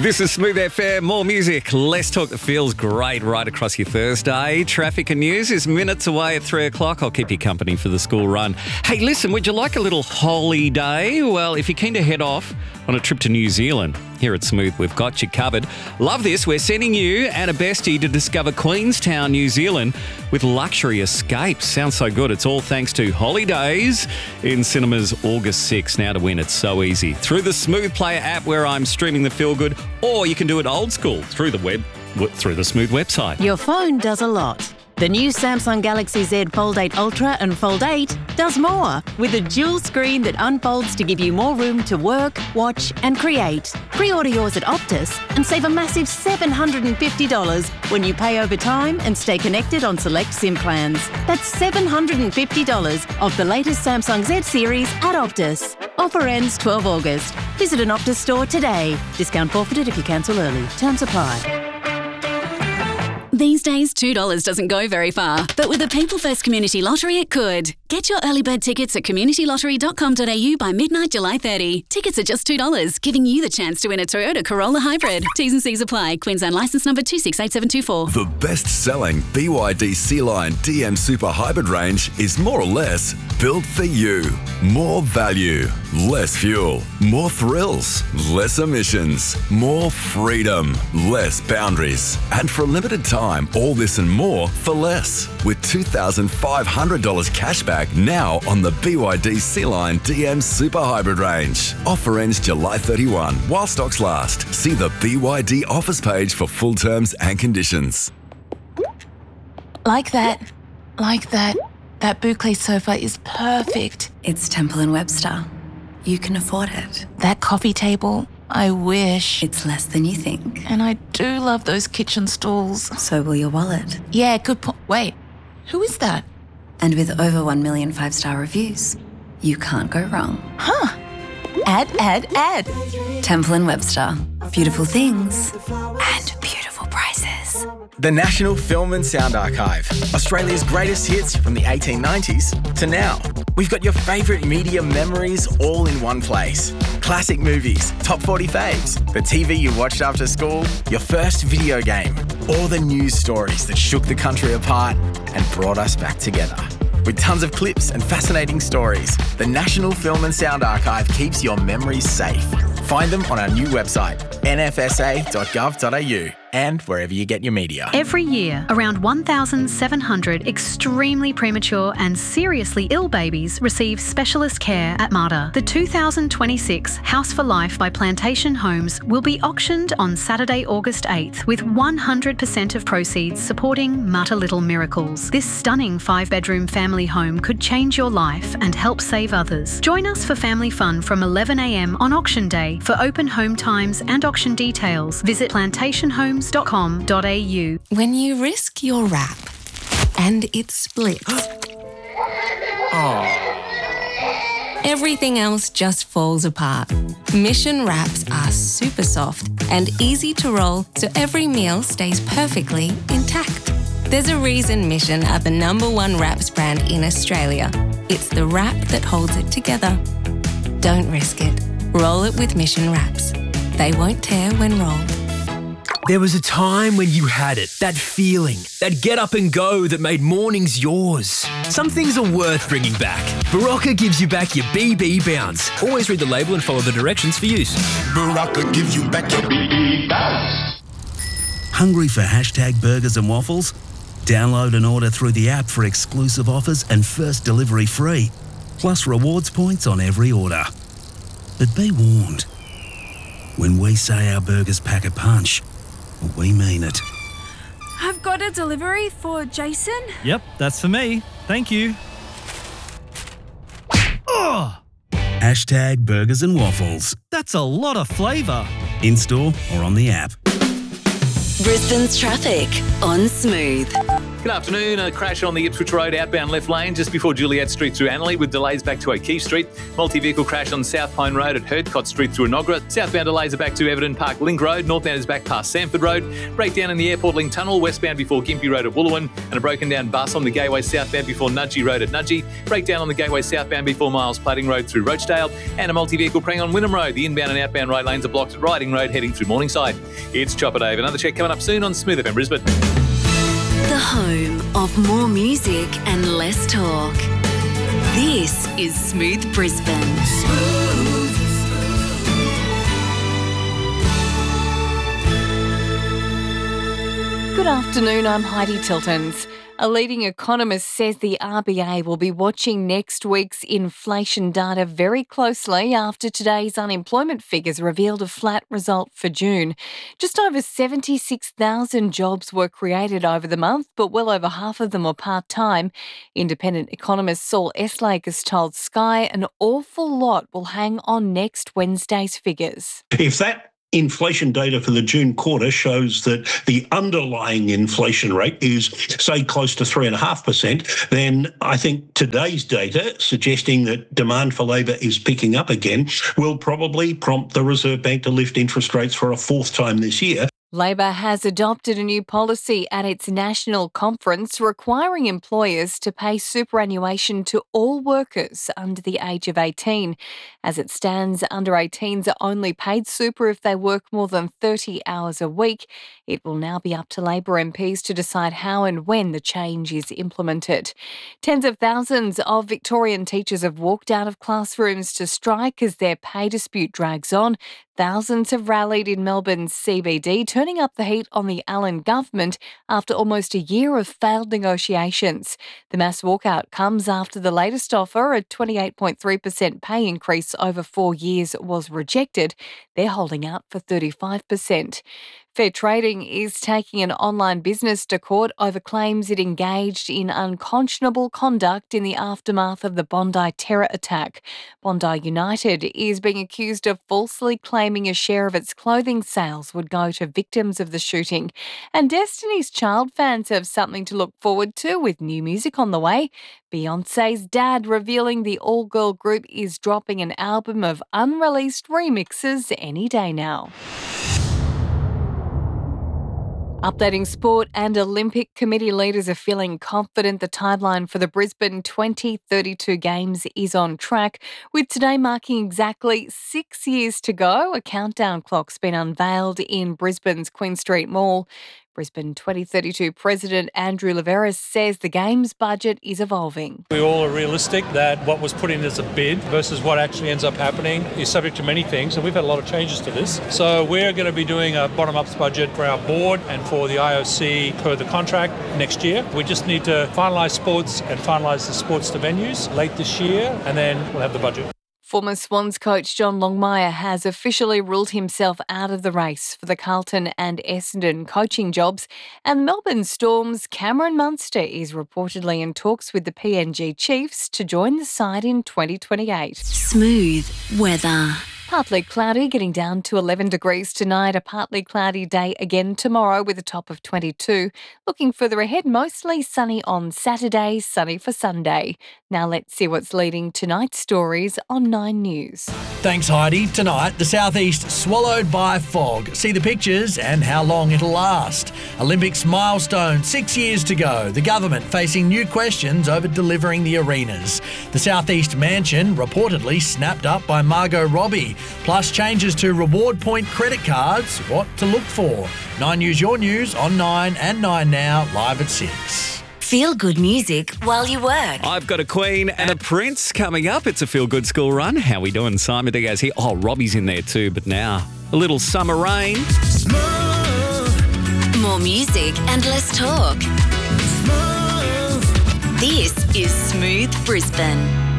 This is Smooth FM, more music, less talk that feels great right across your Thursday. Traffic and news is minutes away at 3 o'clock. I'll keep you company for the school run. Hey, listen, would you like a little holiday? Well, if you're keen to head off on a trip to New Zealand, here at Smooth, we've got you covered. Love this. We're sending you and a bestie to discover Queenstown, New Zealand with luxury escapes. Sounds so good. It's all thanks to Holidays in cinemas August 6. Now to win, it's so easy. Through the Smooth Player app where I'm streaming the feel good, or you can do it old school through the Smooth website. Your phone does a lot. The new Samsung Galaxy Z Fold 8 Ultra and Fold 8 does more, with a dual screen that unfolds to give you more room to work, watch and create. Pre-order yours at Optus and save a massive $750 when you pay over time and stay connected on select SIM plans. That's $750 of the latest Samsung Z series at Optus. Offer ends 12 August. Visit an Optus store today. Discount forfeited if you cancel early. Terms apply. These days, $2 doesn't go very far, but with the People First Community Lottery, it could. Get your early bird tickets at communitylottery.com.au by midnight July 30. Tickets are just $2, giving you the chance to win a Toyota Corolla Hybrid. T's and C's apply. Queensland licence number 268724. The best-selling BYD Sea-Line DM Super Hybrid range is more or less built for you. More value, less fuel, more thrills, less emissions, more freedom, less boundaries. And for a limited time, all this and more for less. With $2,500 cashback now on the BYD Sea-Line DM Super Hybrid range. Offer ends July 31 while stocks last. See the BYD offers page for full terms and conditions. Like that. That boucle sofa is perfect. It's Temple & Webster. You can afford it. That coffee table, I wish. It's less than you think. And I do love those kitchen stools. So will your wallet. Yeah, good point. Wait, who is that? And with over 1 million 5-star reviews, you can't go wrong. Huh. Add. Temple & Webster. Beautiful things and beautiful prices. The National Film and Sound Archive. Australia's greatest hits from the 1890s to now. We've got your favourite media memories all in one place. Classic movies, top 40 faves, the TV you watched after school, your first video game, all the news stories that shook the country apart and brought us back together. With tons of clips and fascinating stories, the National Film and Sound Archive keeps your memories safe. Find them on our new website, nfsa.gov.au, and wherever you get your media. Every year, around 1,700 extremely premature and seriously ill babies receive specialist care at Mater. The 2026 House for Life by Plantation Homes will be auctioned on Saturday, August 8th, with 100% of proceeds supporting Mater Little Miracles. This stunning 5-bedroom family home could change your life and help save others. Join us for family fun from 11 a.m. on auction day. For open home times and auction details, visit plantationhomes.com.au. When you risk your wrap and it splits, everything else just falls apart. Mission wraps are super soft and easy to roll, so every meal stays perfectly intact. There's a reason Mission are the #1 wraps brand in Australia. It's the wrap that holds it together. Don't risk it. Roll it with Mission wraps. They won't tear when rolled. There was a time when you had it, that feeling, that get up and go that made mornings yours. Some things are worth bringing back. Barocca gives you back your BB bounce. Always read the label and follow the directions for use. Barocca gives you back your BB bounce. Hungry for #burgers and waffles? Download and order through the app for exclusive offers and first delivery free, plus rewards points on every order. But be warned, when we say our burgers pack a punch, we mean it. I've got a delivery for Jason. Yep, that's for me. Thank you. Oh! #burgers and waffles. That's a lot of flavour. In-store or on the app. Brisbane's traffic on Smooth. Good afternoon. A crash on the Ipswich Road outbound left lane just before Juliet Street through Annerley with delays back to O'Keefe Street. Multi-vehicle crash on South Pine Road at Herdcott Street through Enoggera. Southbound delays are back to Everton Park Link Road. Northbound is back past Sanford Road. Breakdown in the Airport Link Tunnel. Westbound before Gympie Road at Wooloowin. And a broken down bus on the Gateway southbound before Nudgee Road at Nudgee. Breakdown on the Gateway southbound before Miles Plating Road through Rochdale. And a multi-vehicle prang on Wynnum Road. The inbound and outbound right lanes are blocked at Riding Road heading through Morningside. It's Chopper Dave. Another check coming up soon on Smooth FM Brisbane. The home of more music and less talk. This is Smooth Brisbane. Good afternoon, I'm Heidi Tiltons. A leading economist says the RBA will be watching next week's inflation data very closely after today's unemployment figures revealed a flat result for June. Just over 76,000 jobs were created over the month, but well over half of them were part-time. Independent economist Saul Eslake has told Sky an awful lot will hang on next Wednesday's figures. If that inflation data for the June quarter shows that the underlying inflation rate is, say, close to 3.5%, then I think today's data suggesting that demand for labour is picking up again will probably prompt the Reserve Bank to lift interest rates for a fourth time this year. Labor has adopted a new policy at its national conference requiring employers to pay superannuation to all workers under the age of 18. As it stands, under 18s are only paid super if they work more than 30 hours a week. It will now be up to Labor MPs to decide how and when the change is implemented. Tens of thousands of Victorian teachers have walked out of classrooms to strike as their pay dispute drags on. Thousands have rallied in Melbourne's CBD, turning up the heat on the Allen government after almost a year of failed negotiations. The mass walkout comes after the latest offer, a 28.3% pay increase over 4 years, was rejected. They're holding out for 35%. Fair Trading is taking an online business to court over claims it engaged in unconscionable conduct in the aftermath of the Bondi terror attack. Bondi United is being accused of falsely claiming a share of its clothing sales would go to victims of the shooting. And Destiny's Child fans have something to look forward to with new music on the way. Beyonce's dad revealing the all-girl group is dropping an album of unreleased remixes any day now. Updating sport, and Olympic Committee leaders are feeling confident the timeline for the Brisbane 2032 Games is on track, with today marking exactly 6 years to go. A countdown clock's been unveiled in Brisbane's Queen Street Mall. Brisbane 2032 President Andrew Liveris says the Games budget is evolving. We all are realistic that what was put in as a bid versus what actually ends up happening is subject to many things, and we've had a lot of changes to this. So we're going to be doing a bottom-up budget for our board and for the IOC per the contract next year. We just need to finalise sports and finalise the sports to venues late this year, and then we'll have the budget. Former Swans coach John Longmire has officially ruled himself out of the race for the Carlton and Essendon coaching jobs, and Melbourne Storm's Cameron Munster is reportedly in talks with the PNG Chiefs to join the side in 2028. Smooth weather. Partly cloudy, getting down to 11 degrees tonight. A partly cloudy day again tomorrow with a top of 22. Looking further ahead, mostly sunny on Saturday, sunny for Sunday. Now let's see what's leading tonight's stories on 9 News. Thanks, Heidi. Tonight, the southeast swallowed by fog. See the pictures and how long it'll last. Olympics milestone, 6 years to go. The government facing new questions over delivering the arenas. The southeast mansion reportedly snapped up by Margot Robbie. Plus changes to reward point credit cards. What to look for. 9 News, your news on 9 and 9 Now, live at 6. Feel good music while you work. I've got a Queen and a Prince coming up. It's a feel-good school run. How we doing? Simon Diaz here. Oh, Robbie's in there too, but now a little summer rain. More music and less talk. This is Smooth Brisbane.